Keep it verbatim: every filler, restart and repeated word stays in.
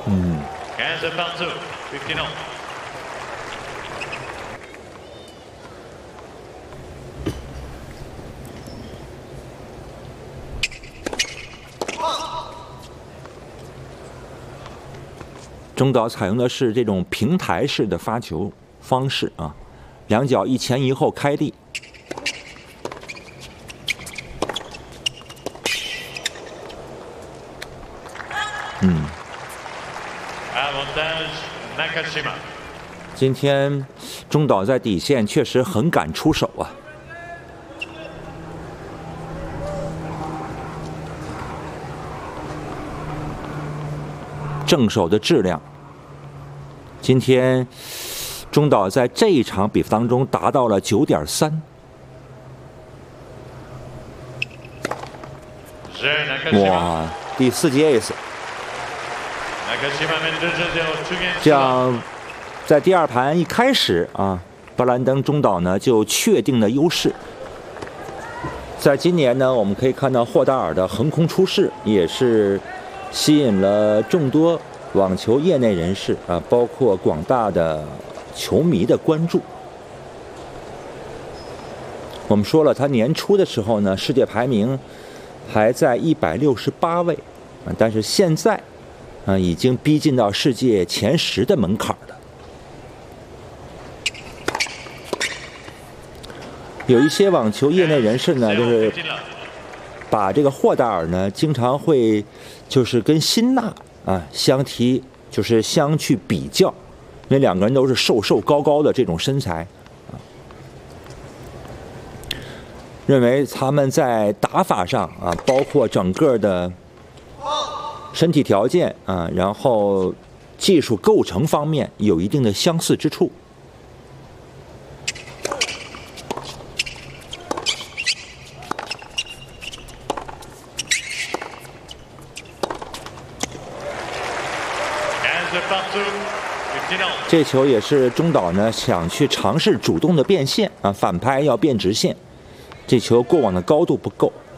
嗯。中岛采用的是这种平台式的发球方式啊，两脚一前一后开立。嗯。今天中岛在底线确实很敢出手啊。正手的质量，今天中岛在这一场比赛当中达到了 九点三。哇，第四级 ace。这样，在第二盘一开始啊，布兰登中岛呢就确定了优势。在今年呢，我们可以看到霍达尔的横空出世也是吸引了众多网球业内人士啊，包括广大的球迷的关注。我们说了，他年初的时候呢，世界排名还在一百六十八位啊，但是现在啊，已经逼近到世界前十的门槛了。有一些网球业内人士呢，就是把这个霍达尔呢，经常会就是跟辛纳啊相提，就是相去比较，因为两个人都是瘦瘦高高的这种身材啊，认为他们在打法上啊，包括整个的身体条件啊，然后技术构成方面有一定的相似之处。这球也是中岛呢想去尝试主动的变线啊，反拍要变直线，这球过往的高度不够。